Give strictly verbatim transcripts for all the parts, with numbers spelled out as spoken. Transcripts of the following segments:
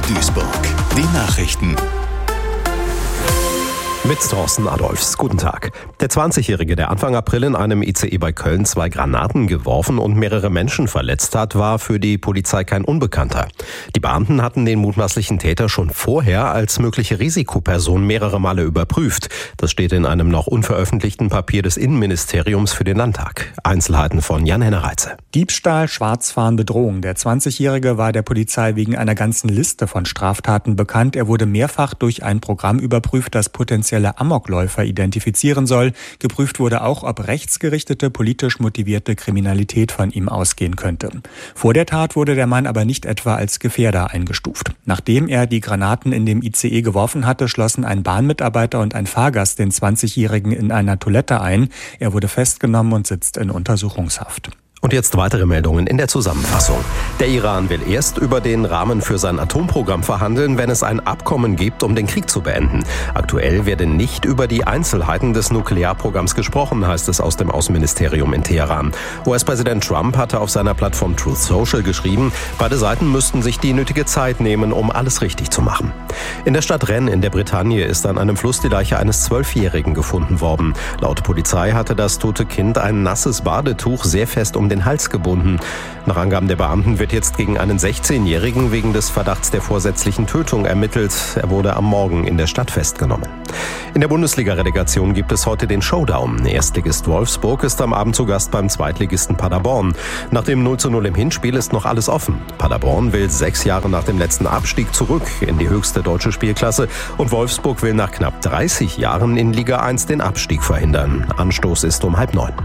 Duisburg. Die Nachrichten. Mit Thorsten Adolfs. Guten Tag. Der zwanzigjährige, der Anfang April in einem I C E bei Köln zwei Granaten geworfen und mehrere Menschen verletzt hat, war für die Polizei kein Unbekannter. Die Beamten hatten den mutmaßlichen Täter schon vorher als mögliche Risikoperson mehrere Male überprüft. Das steht in einem noch unveröffentlichten Papier des Innenministeriums für den Landtag. Einzelheiten von Jan Hennereitze. Diebstahl, Schwarzfahren, Bedrohung. Der zwanzigjährige war der Polizei wegen einer ganzen Liste von Straftaten bekannt. Er wurde mehrfach durch ein Programm überprüft, das potenziell Amokläufer identifizieren soll. Geprüft wurde auch, ob rechtsgerichtete, politisch motivierte Kriminalität von ihm ausgehen könnte. Vor der Tat wurde der Mann aber nicht etwa als Gefährder eingestuft. Nachdem er die Granaten in dem I C E geworfen hatte, schlossen ein Bahnmitarbeiter und ein Fahrgast den zwanzigjährigen in einer Toilette ein. Er wurde festgenommen und sitzt in Untersuchungshaft. Und jetzt weitere Meldungen in der Zusammenfassung. Der Iran will erst über den Rahmen für sein Atomprogramm verhandeln, wenn es ein Abkommen gibt, um den Krieg zu beenden. Aktuell werde nicht über die Einzelheiten des Nuklearprogramms gesprochen, heißt es aus dem Außenministerium in Teheran. U S-Präsident Trump hatte auf seiner Plattform Truth Social geschrieben, beide Seiten müssten sich die nötige Zeit nehmen, um alles richtig zu machen. In der Stadt Rennes in der Bretagne ist an einem Fluss die Leiche eines Zwölfjährigen gefunden worden. Laut Polizei hatte das tote Kind ein nasses Badetuch sehr fest um den Hals gebunden. Nach Angaben der Beamten wird jetzt gegen einen sechzehnjährigen wegen des Verdachts der vorsätzlichen Tötung ermittelt. Er wurde am Morgen in der Stadt festgenommen. In der Bundesliga-Relegation gibt es heute den Showdown. Erstligist Wolfsburg ist am Abend zu Gast beim Zweitligisten Paderborn. Nach dem null zu null im Hinspiel ist noch alles offen. Paderborn will sechs Jahre nach dem letzten Abstieg zurück in die höchste deutsche Spielklasse und Wolfsburg will nach knapp dreißig Jahren in Liga eins den Abstieg verhindern. Anstoß ist um halb neun.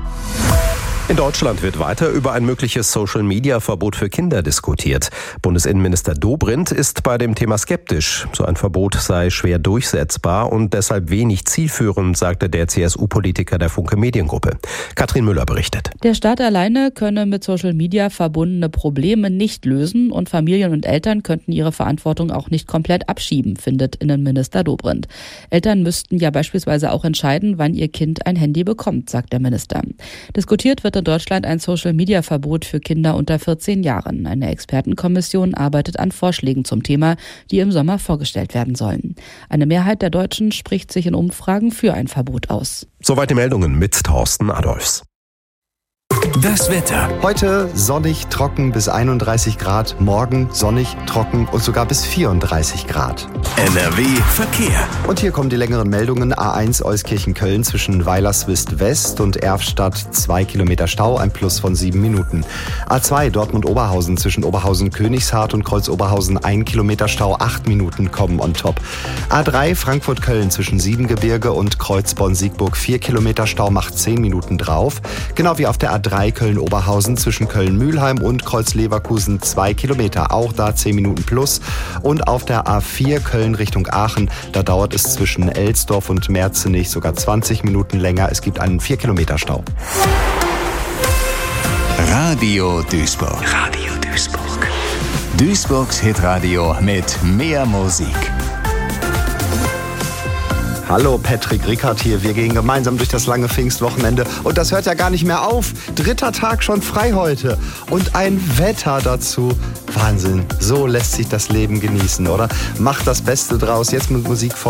In Deutschland wird weiter über ein mögliches Social-Media-Verbot für Kinder diskutiert. Bundesinnenminister Dobrindt ist bei dem Thema skeptisch. So ein Verbot sei schwer durchsetzbar und deshalb wenig zielführend, sagte der C S U-Politiker der Funke Mediengruppe. Katrin Müller berichtet. Der Staat alleine könne mit Social-Media verbundene Probleme nicht lösen und Familien und Eltern könnten ihre Verantwortung auch nicht komplett abschieben, findet Innenminister Dobrindt. Eltern müssten ja beispielsweise auch entscheiden, wann ihr Kind ein Handy bekommt, sagt der Minister. Diskutiert wird in Deutschland ein Social-Media-Verbot für Kinder unter vierzehn Jahren. Eine Expertenkommission arbeitet an Vorschlägen zum Thema, die im Sommer vorgestellt werden sollen. Eine Mehrheit der Deutschen spricht sich in Umfragen für ein Verbot aus. Soweit die Meldungen mit Thorsten Adolfs. Das Wetter. Heute sonnig, trocken bis einunddreißig Grad. Morgen sonnig, trocken und sogar bis vierunddreißig Grad. N R W Verkehr. Und hier kommen die längeren Meldungen. A eins Euskirchen-Köln zwischen Weilerswist West und Erfstadt zwei Kilometer Stau, ein Plus von sieben Minuten. A zwei Dortmund-Oberhausen zwischen Oberhausen-Königshardt und Kreuz-Oberhausen ein Kilometer Stau, acht Minuten kommen on top. A drei Frankfurt-Köln zwischen Siebengebirge und Kreuzborn-Siegburg vier Kilometer Stau, macht zehn Minuten drauf. Genau wie auf der A drei Köln-Oberhausen zwischen Köln-Mühlheim und Kreuz-Leverkusen zwei Kilometer, auch da zehn Minuten plus. Und auf der A vier Köln Richtung Aachen, da dauert es zwischen Elsdorf und Merzenich sogar zwanzig Minuten länger. Es gibt einen vier Kilometer Stau. Radio Duisburg. Radio Duisburg. Duisburgs Hitradio mit mehr Musik. Hallo, Patrick Rickard hier. Wir gehen gemeinsam durch das lange Pfingstwochenende und das hört ja gar nicht mehr auf. Dritter Tag schon frei heute und ein Wetter dazu. Wahnsinn, so lässt sich das Leben genießen, oder? Macht das Beste draus, jetzt mit Musik von